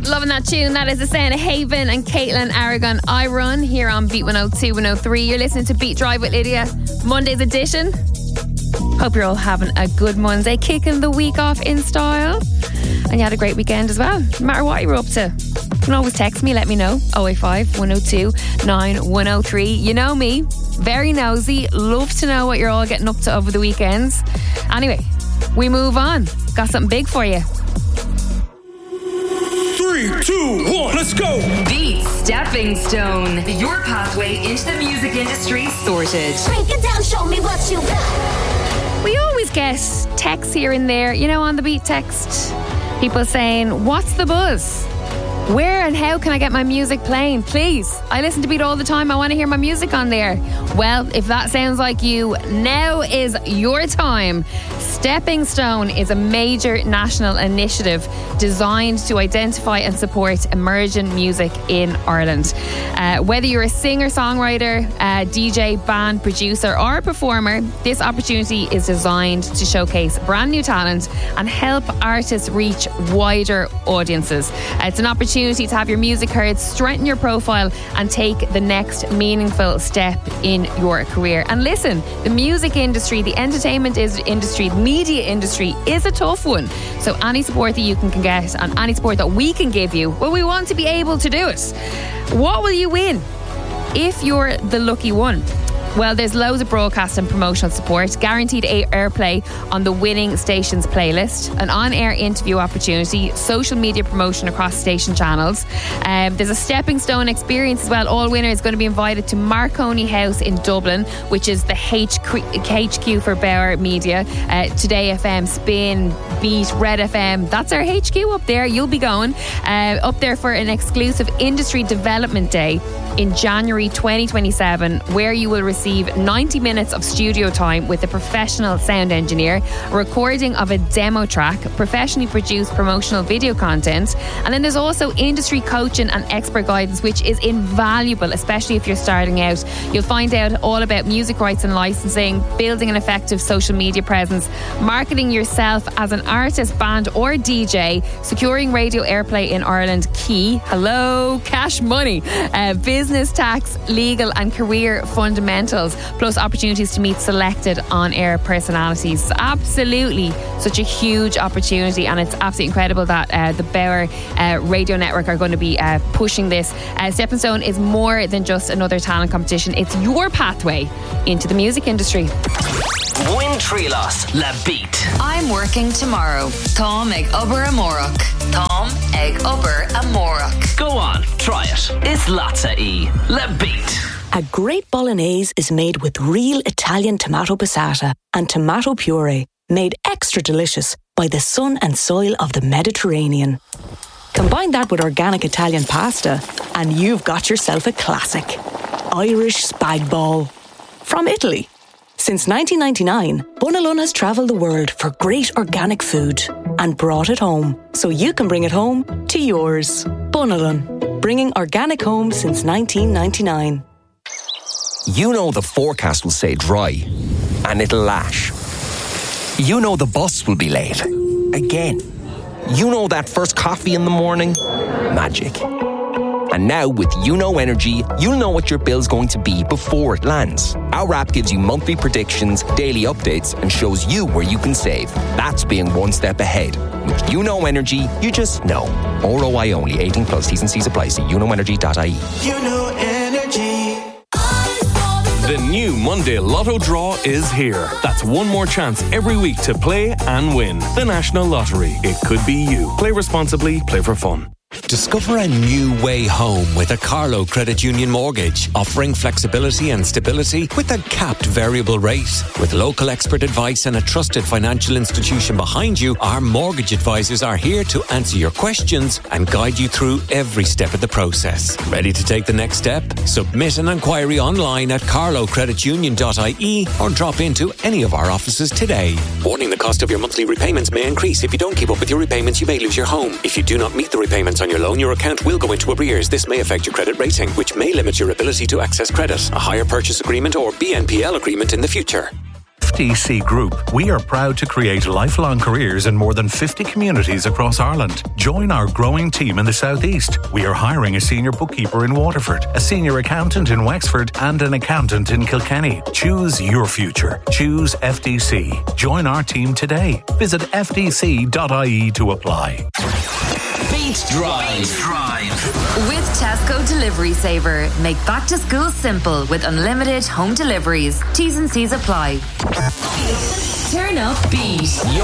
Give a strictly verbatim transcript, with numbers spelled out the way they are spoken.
Loving that tune. That is the sound of Haven and Caitlin Aragon. I Run here on Beat one oh two, one oh three. You're listening to Beat Drive with Lydia, Monday's edition. Hope you're all having a good Monday, kicking the week off in style. And you had a great weekend as well. No matter what you were up to, you can always text me, let me know. oh eight five, one oh two, nine one oh three. You know me, very nosy, love to know what you're all getting up to over the weekends. Anyway, we move on. Got something big for you. Three, two, one, let's go! Beat Stepping Stone. Your pathway into the music industry sorted. Break it down, show me what you got. We always get texts here and there, you know, on the Beat text. People saying, what's the buzz? Where and how can I get my music playing? Please. I listen to Beat all the time. I want to hear my music on there. Well, if that sounds like you, now is your time. Stepping Stone is a major national initiative designed to identify and support emerging music in Ireland. Uh, whether you're a singer, songwriter, uh, D J, band, producer, or a performer, this opportunity is designed to showcase brand new talent and help artists reach wider audiences. Uh, it's an opportunity to have your music heard, strengthen your profile, and take the next meaningful step in your career. And listen, the music industry, the entertainment is- industry, the media industry is a tough one. So any support that you can, can get and any support that we can give you, well, we want to be able to do it. What will you win if you're the lucky one? Well, there's loads of broadcast and promotional support, guaranteed airplay on the winning station's playlist, an on-air interview opportunity, social media promotion across station channels. Um, there's a stepping stone experience as well. All winners are going to be invited to Marconi House in Dublin, which is the H Q for Bauer Media. Uh, Today F M, Spin, Beat, Red F M. That's our H Q up there. You'll be going uh, up there for an exclusive industry development day in January twenty twenty-seven, where you will receive ninety minutes of studio time with a professional sound engineer, a recording of a demo track, professionally produced promotional video content, and then there's also industry coaching and expert guidance, which is invaluable, especially if you're starting out. You'll find out all about music rights and licensing, building an effective social media presence, marketing yourself as an artist, band or D J, securing radio airplay in Ireland, key, hello, cash money, uh, business tax, legal and career fundamentals, plus opportunities to meet selected on-air personalities. Absolutely such a huge opportunity, and it's absolutely incredible that uh, the Bauer uh, Radio Network are going to be uh, pushing this. Uh, Stepping Stone is more than just another talent competition. It's your pathway into the music industry. Win Trilos, La Beat. I'm working tomorrow. Tom ag ober amorach. Tom ag ober amorach. Go on, try it. It's Latza E. La Beat. A great bolognese is made with real Italian tomato passata and tomato puree, made extra delicious by the sun and soil of the Mediterranean. Combine that with organic Italian pasta and you've got yourself a classic. Irish spag bol. From Italy. Since nineteen ninety-nine, Bunalun has travelled the world for great organic food and brought it home, so you can bring it home to yours. Bunalun, bringing organic home since nineteen ninety-nine. You know the forecast will say dry, and it'll lash. You know the bus will be late. Again. You know that first coffee in the morning? Magic. And now with You Know Energy, you'll know what your bill's going to be before it lands. Our app gives you monthly predictions, daily updates, and shows you where you can save. That's being one step ahead. With You Know Energy, you just know. R O I only, eighteen plus, T's and C's apply. See you know energy dot I E. You know energy. The new Monday Lotto draw is here. That's one more chance every week to play and win. The National Lottery. It could be you. Play responsibly. Play for fun. Discover a new way home with a Carlow Credit Union mortgage, offering flexibility and stability with a capped variable rate. With local expert advice and a trusted financial institution behind you, our mortgage advisors are here to answer your questions and guide you through every step of the process. Ready to take the next step? Submit an inquiry online at carlow credit union dot I E or drop into any of our offices today. Warning: the cost of your monthly repayments may increase. If you don't keep up with your repayments, you may lose your home. If you do not meet the repayments on your loan, your account will go into arrears. This may affect your credit rating, which may limit your ability to access credit, a hire purchase agreement or B N P L agreement in the future. D C Group, we are proud to create lifelong careers in more than fifty communities across Ireland. Join our growing team in the southeast. We are hiring a senior bookkeeper in Waterford, a senior accountant in Wexford, and an accountant in Kilkenny. Choose your future. Choose F D C. Join our team today. Visit f d c dot i e to apply. Beat Drive. Drive. With Tesco Delivery Saver, make back to school simple with unlimited home deliveries. T's and C's apply. Turn up Beat.